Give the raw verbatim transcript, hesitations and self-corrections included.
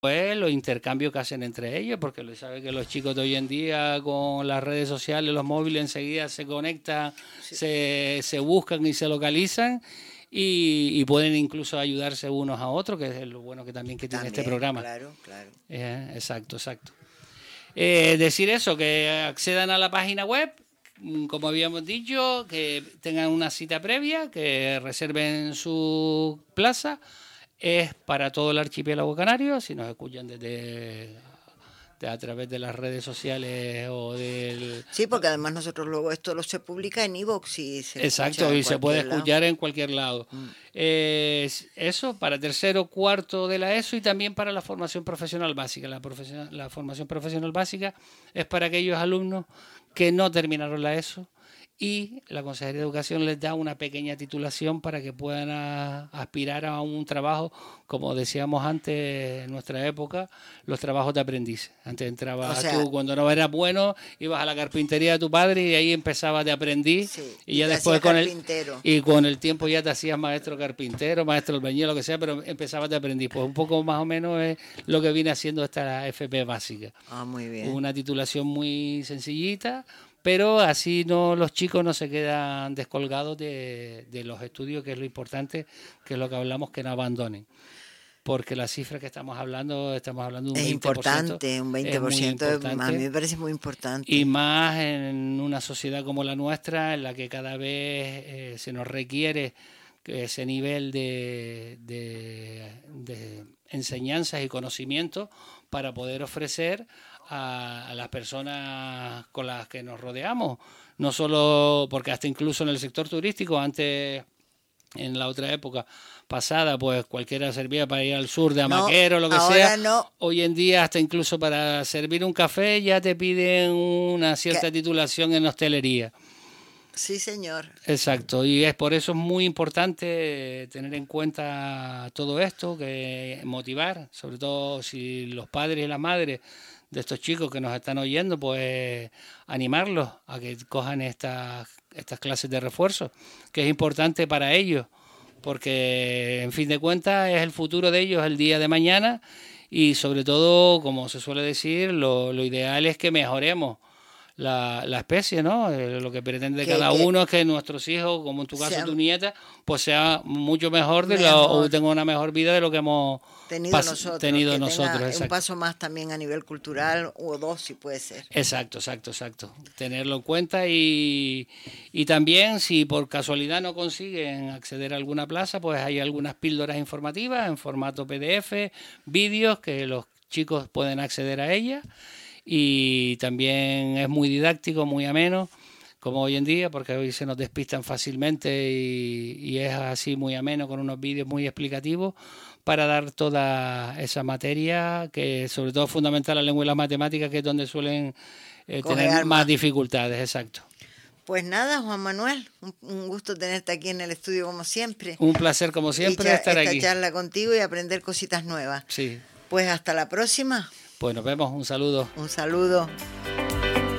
pues los intercambios que hacen entre ellos, porque lo sabe que los chicos de hoy en día con las redes sociales, los móviles enseguida se conectan, sí. se, se buscan y se localizan y, y pueden incluso ayudarse unos a otros, que es lo bueno que también que tiene también, este programa. Claro, claro. Eh, exacto, exacto. Eh, decir eso, que accedan a la página web, como habíamos dicho, que tengan una cita previa, que reserven su plaza. Es para todo el archipiélago canario, si nos escuchan desde de, a través de las redes sociales o del... Sí, porque además nosotros luego esto lo se publica en iVoox y se Exacto, y se puede lado. escuchar en cualquier lado. Mm. Eh, eso para tercero, cuarto de la ESO y también para la formación profesional básica. La, profesional, la formación profesional básica es para aquellos alumnos que no terminaron la ESO, y la Consejería de Educación les da una pequeña titulación para que puedan a, aspirar a un trabajo, como decíamos antes, en nuestra época, los trabajos de aprendiz. Antes entrabas o sea, tú, cuando no eras bueno, ibas a la carpintería de tu padre y ahí empezabas de aprendiz. Sí, y, y ya después con el, y con el tiempo ya te hacías maestro carpintero, maestro albañil, lo que sea, pero empezabas de aprendiz. Pues un poco más o menos es lo que viene haciendo esta F P básica. Ah, muy bien. Una titulación muy sencillita, pero así no los chicos no se quedan descolgados de, de los estudios, que es lo importante, que es lo que hablamos, que no abandonen. Porque la cifra que estamos hablando, estamos hablando de un es veinte por ciento. Importante, un veinte por ciento, es muy importante, a mí me parece muy importante. Y más en una sociedad como la nuestra, en la que cada vez eh, se nos requiere ese nivel de, de, de enseñanzas y conocimientos para poder ofrecer a, a las personas con las que nos rodeamos, no solo porque hasta incluso en el sector turístico, antes en la otra época pasada, pues cualquiera servía para ir al sur de Amaquero, no, lo que sea. No. Hoy en día hasta incluso para servir un café ya te piden una cierta ¿Qué? titulación en hostelería. Sí, señor. Exacto, y es por eso es muy importante tener en cuenta todo esto, que motivar, sobre todo si los padres y las madres de estos chicos que nos están oyendo, pues animarlos a que cojan estas estas clases de refuerzo, que es importante para ellos, porque en fin de cuentas es el futuro de ellos el día de mañana, y sobre todo, como se suele decir, lo, lo ideal es que mejoremos La, la especie, ¿no? Eh, lo que pretende que, cada que, uno es que nuestros hijos, como en tu caso sea, tu nieta, pues sea mucho mejor, de mejor. Lo, o tenga una mejor vida de lo que hemos tenido pas, nosotros. Tenido que nosotros un paso más también a nivel cultural, o dos si puede ser. Exacto, exacto, exacto. Tenerlo en cuenta y, y también si por casualidad no consiguen acceder a alguna plaza, pues hay algunas píldoras informativas en formato P D F, vídeos que los chicos pueden acceder a ellas. Y también es muy didáctico, muy ameno, como hoy en día, porque hoy se nos despistan fácilmente y, y es así muy ameno, con unos vídeos muy explicativos para dar toda esa materia, que sobre todo es fundamental la lengua y las matemáticas, que es donde suelen eh, tener más, más dificultades. Exacto. Pues nada, Juan Manuel, un, un gusto tenerte aquí en el estudio como siempre. Un placer como siempre cha- estar esta aquí. charla contigo y aprender cositas nuevas. Sí. Pues hasta la próxima. Pues nos vemos, un saludo. Un saludo.